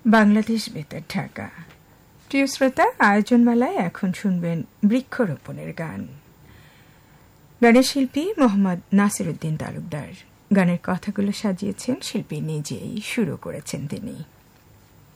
বাংলাদেশ বেতার ঢাকা। প্রিয় শ্রোতা, আয়োজনমালায় এখন শুনবেন বৃক্ষরোপণের গান। গানের শিল্পী মোহাম্মদ নাসিরউদ্দিন তালুকদার। গানের কথাগুলো সাজিয়েছেন শিল্পী নিজেই, শুরু করেছেন তিনি।